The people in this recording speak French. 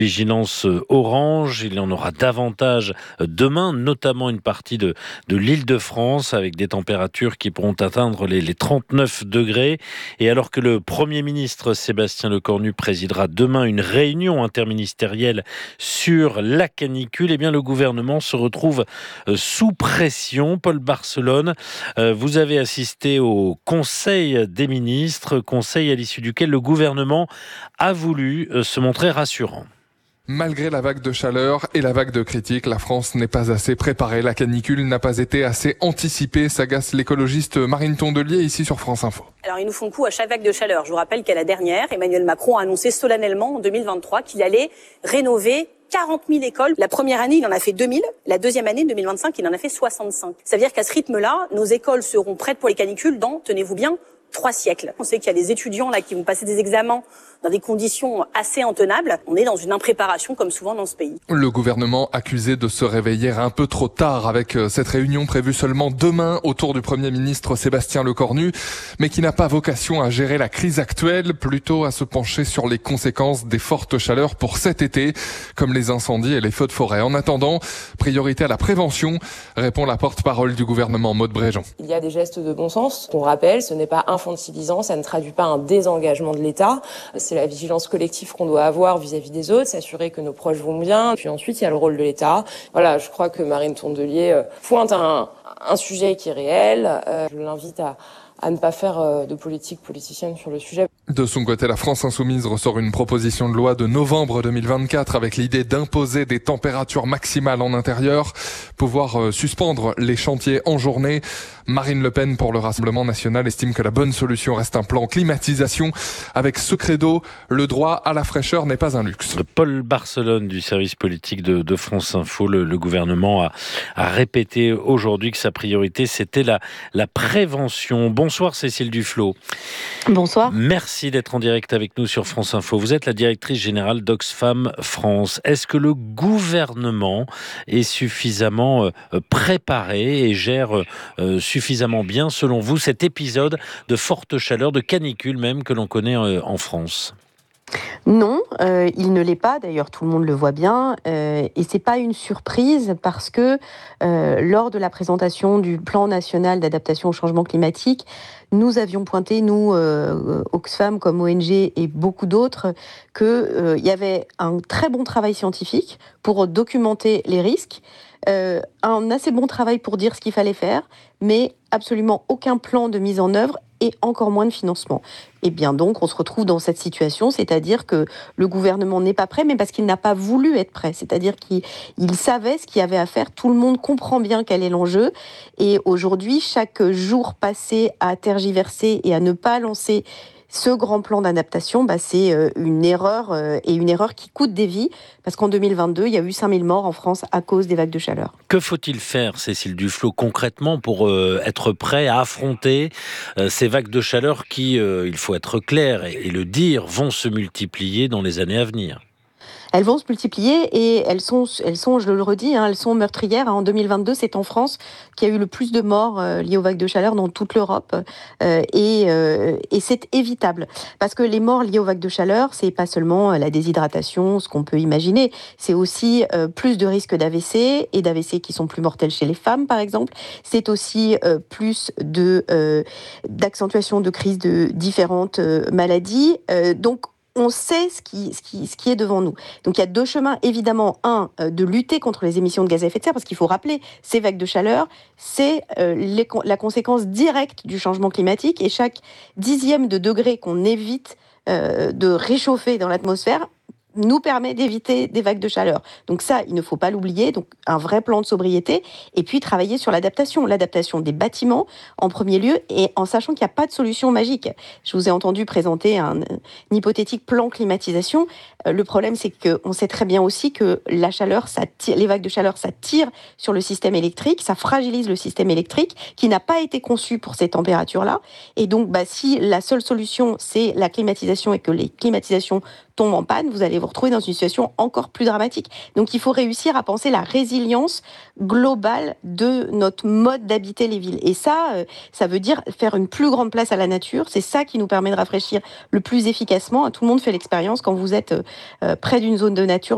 Vigilance orange, il y en aura davantage demain, notamment une partie de l'Île-de-France avec des températures qui pourront atteindre les 39 degrés. Et alors que le Premier ministre Sébastien Lecornu présidera demain une réunion interministérielle sur la canicule, eh bien le gouvernement se retrouve sous pression. Paul Barcelone, vous avez assisté au Conseil des ministres, conseil à l'issue duquel le gouvernement a voulu se montrer rassurant. Malgré la vague de chaleur et la vague de critiques, la France n'est pas assez préparée. La canicule n'a pas été assez anticipée, s'agace l'écologiste Marine Tondelier ici sur France Info. Alors ils nous font coup à chaque vague de chaleur. Je vous rappelle qu'à la dernière, Emmanuel Macron a annoncé solennellement en 2023 qu'il allait rénover 40 000 écoles. La première année, il en a fait 2 000. La deuxième année, 2025, il en a fait 65. Ça veut dire qu'à ce rythme-là, nos écoles seront prêtes pour les canicules dans, tenez-vous bien, 3 siècles. On sait qu'il y a des étudiants là qui vont passer des examens dans des conditions assez intenables. On est dans une impréparation comme souvent dans ce pays. Le gouvernement accusé de se réveiller un peu trop tard avec cette réunion prévue seulement demain autour du Premier ministre Sébastien Lecornu, mais qui n'a pas vocation à gérer la crise actuelle, plutôt à se pencher sur les conséquences des fortes chaleurs pour cet été, comme les incendies et les feux de forêt. En attendant, priorité à la prévention, répond la porte-parole du gouvernement, Maude Bréjean. Il y a des gestes de bon sens qu'on rappelle, ce n'est pas infantilisant, ça ne traduit pas un désengagement de l'État. C'est la vigilance collective qu'on doit avoir vis-à-vis des autres, s'assurer que nos proches vont bien. Puis ensuite, il y a le rôle de l'État. Voilà, je crois que Marine Tondelier pointe un sujet qui est réel. Je l'invite à ne pas faire de politique politicienne sur le sujet. De son côté, la France Insoumise ressort une proposition de loi de novembre 2024 avec l'idée d'imposer des températures maximales en intérieur, pouvoir suspendre les chantiers en journée. Marine Le Pen, pour le Rassemblement national, estime que la bonne solution reste un plan climatisation. Avec ce credo, le droit à la fraîcheur n'est pas un luxe. Paul Barcelone du service politique de France Info, le gouvernement a répété aujourd'hui que sa priorité c'était la prévention. Bonsoir Cécile Duflot. Bonsoir. Merci d'être en direct avec nous sur France Info. Vous êtes la directrice générale d'Oxfam France. Est-ce que le gouvernement est suffisamment préparé et gère suffisamment bien, selon vous, cet épisode de forte chaleur, de canicule même, que l'on connaît en France ? Non, il ne l'est pas. D'ailleurs, tout le monde le voit bien. Et c'est pas une surprise parce que lors de la présentation du plan national d'adaptation au changement climatique, nous avions pointé, nous, Oxfam comme ONG et beaucoup d'autres, qu'il y avait un très bon travail scientifique pour documenter les risques, un assez bon travail pour dire ce qu'il fallait faire, mais absolument aucun plan de mise en œuvre et encore moins de financement. Et bien donc, on se retrouve dans cette situation, c'est-à-dire que le gouvernement n'est pas prêt, mais parce qu'il n'a pas voulu être prêt. C'est-à-dire qu'il savait ce qu'il y avait à faire, tout le monde comprend bien quel est l'enjeu. Et aujourd'hui, chaque jour passé à tergiverser et à ne pas lancer ce grand plan d'adaptation, c'est une erreur, et une erreur qui coûte des vies, parce qu'en 2022, il y a eu 5000 morts en France à cause des vagues de chaleur. Que faut-il faire, Cécile Duflot, concrètement pour être prêt à affronter ces vagues de chaleur qui, il faut être clair et le dire, vont se multiplier dans les années à venir ? Elles vont se multiplier et elles sont, je le redis, elles sont meurtrières. En 2022, c'est en France qu'il y a eu le plus de morts liées aux vagues de chaleur dans toute l'Europe. Et c'est évitable. Parce que les morts liées aux vagues de chaleur, c'est pas seulement la déshydratation, ce qu'on peut imaginer. C'est aussi plus de risques d'AVC et d'AVC qui sont plus mortels chez les femmes, par exemple. C'est aussi plus d'accentuation de crises de différentes maladies. Donc, on sait ce qui est devant nous. Donc il y a 2 chemins, évidemment. Un, de lutter contre les émissions de gaz à effet de serre, parce qu'il faut rappeler, ces vagues de chaleur, c'est la conséquence directe du changement climatique, et chaque 10e de degré qu'on évite de réchauffer dans l'atmosphère nous permet d'éviter des vagues de chaleur. Donc ça, il ne faut pas l'oublier. Donc un vrai plan de sobriété, et puis travailler sur l'adaptation des bâtiments en premier lieu, et en sachant qu'il n'y a pas de solution magique. Je vous ai entendu présenter un hypothétique plan climatisation. Le problème, c'est qu'on sait très bien aussi que la chaleur, les vagues de chaleur, ça tire sur le système électrique, ça fragilise le système électrique qui n'a pas été conçu pour ces températures-là. Et donc, si la seule solution, c'est la climatisation et que les climatisations tombent en panne, vous allez vous retrouver dans une situation encore plus dramatique. Donc il faut réussir à penser la résilience globale de notre mode d'habiter les villes. Et ça veut dire faire une plus grande place à la nature. C'est ça qui nous permet de rafraîchir le plus efficacement. Tout le monde fait l'expérience quand vous êtes près d'une zone de nature.